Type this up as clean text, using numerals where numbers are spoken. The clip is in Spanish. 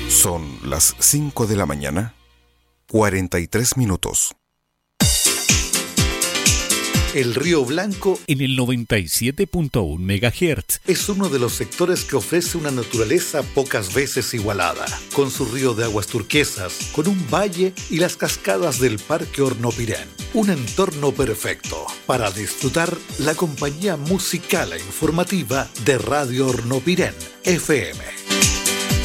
Son las 5 de la mañana, 43 minutos. El Río Blanco, en el 97.1 MHz, es uno de los sectores que ofrece una naturaleza pocas veces igualada, con su río de aguas turquesas, con un valle y las cascadas del Parque Hornopirén. Un entorno perfecto para disfrutar la compañía musical e informativa de Radio Hornopirén, FM